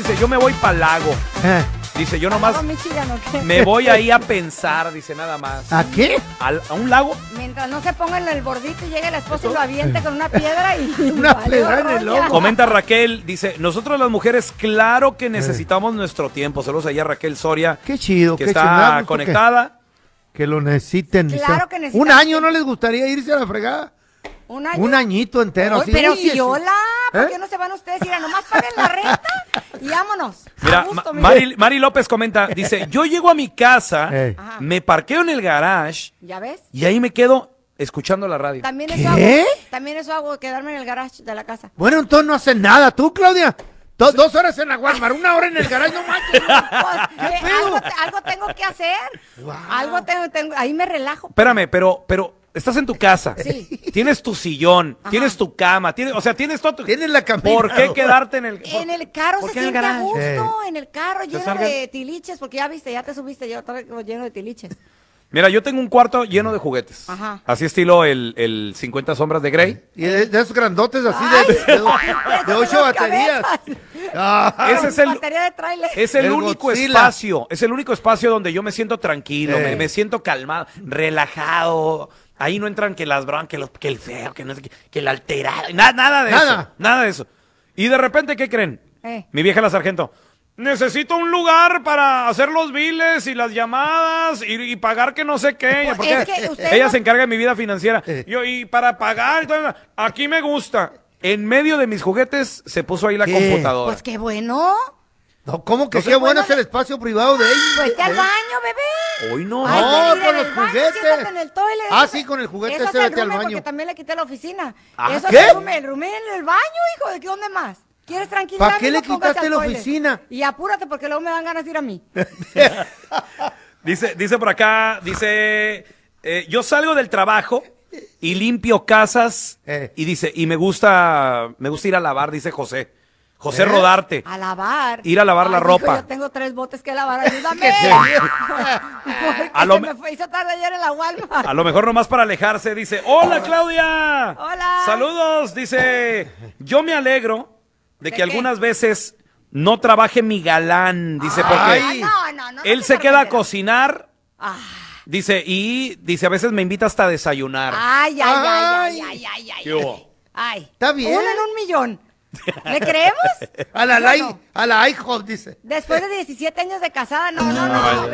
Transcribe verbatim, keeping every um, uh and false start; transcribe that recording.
dice, yo me voy para el lago. Eh. Dice, yo nomás ¿Lago Michigan o qué? me voy ahí a pensar, dice nada más. ¿A qué? ¿Al- ¿A un lago? Mientras no se ponga en el bordito y llegue el esposo y lo aviente con una piedra y... Una valió piedra en el roña. lomo. Comenta Raquel, dice, nosotros las mujeres, claro que necesitamos nuestro tiempo. Saludos allá a Raquel Soria, Qué chido, que qué chido. Me da está gusto conectada. Que, que lo necesiten. Claro dice. que necesitan. ¿Un año no les gustaría irse a la fregada? ¿Un año? Un añito entero. Ay, así. pero Uy, si ese- hola, ¿por ¿Eh? qué no se van ustedes? Mira, nomás paguen la renta y vámonos. Mira, A gusto, Ma- mira. Mari, Mari López comenta, dice, yo llego a mi casa, Ey. Ajá. me parqueo en el garage ¿Ya ves? y ahí me quedo escuchando la radio. También ¿Qué? eso hago. También eso hago, quedarme en el garage de la casa. Bueno, entonces no hacen nada. ¿Tú, Claudia? Do- dos horas en la Walmart, una hora en el garage, no manches. Pues, eh, pedo? algo, te- algo tengo que hacer. Wow. Algo tengo, tengo, ahí me relajo. Espérame, pero, pero estás en tu casa. Sí. Tienes tu sillón, Ajá. tienes tu cama, tienes, o sea, tienes todo tu... Tienes la camina. ¿Por qué quedarte en el... En el carro ¿por se qué en el siente a garage? gusto, en el carro lleno salga- de tiliches, porque ya viste, ya te subiste, ya otra vez lleno de tiliches. Mira, yo tengo un cuarto lleno de juguetes. Ajá. Así estilo el, el cincuenta sombras de Grey. Y de, de esos grandotes así Ay, de, de, de- esas de son ocho las baterías. cabezas. Ah, Ese es el, Batería de tráiler. es el, El único Godzilla. espacio, es el único espacio donde yo me siento tranquilo, Eh. me, me siento calmado, relajado. Ahí no entran que las broncas, que, los- que el feo, que no sé qué, que el alterado, nada, nada de Nada. eso, nada de eso. Y de repente, ¿qué creen? Eh. Mi vieja la sargento. Necesito un lugar para hacer los biles y las llamadas y, y pagar que no sé qué. Pues Porque es que usted ella no- se encarga de mi vida financiera. Eh. Yo, y para pagar, y todo, aquí me gusta. En medio de mis juguetes se puso ahí la ¿Qué? computadora. Pues qué bueno. no, ¿cómo que No sé, qué bueno bueno, es el espacio privado de ellos? Vete al Eh. baño, bebé. Hoy no. Ay, No, mira, con en los el baño, juguetes. siéntate en el toilet. Ah, sí, con el juguete Eso ese es el vete al roomie, baño. porque también le quité la oficina. Ah, Eso ¿qué? es el roomie, el roomie en el baño, hijo, ¿de qué dónde más? ¿Quieres tranquilidad? ¿Pa' qué le quitaste la oficina? Y apúrate porque luego me dan ganas de ir a mí. Dice, dice por acá, dice, eh, yo salgo del trabajo y limpio casas Eh. y dice, y me gusta, me gusta ir a lavar, dice José. José ¿Eh? Rodarte. A lavar. Ir a lavar la Ay, ropa. hijo, yo tengo tres botes que lavar, ayúdame. Porque A lo se me- me fue, hizo tarde ayer en la Walmart. A lo mejor nomás para alejarse, dice, hola Claudia. Hola. Saludos, dice, yo me alegro de ¿De que qué? algunas veces no trabaje mi galán, dice, porque Ay. Ah, no, no, no. él no se te queda a sorprenderá. cocinar, Ah. dice, y dice, a veces me invita hasta a desayunar. Ay, ay, ay, Ay. ay, ay, ay, ay. ¿Qué hubo? Ay. Está bien. Uno en un millón. ¿Le creemos? A la, Yo lai- no. a la IHOP, dice. Después de diecisiete años de casada, no, no, no.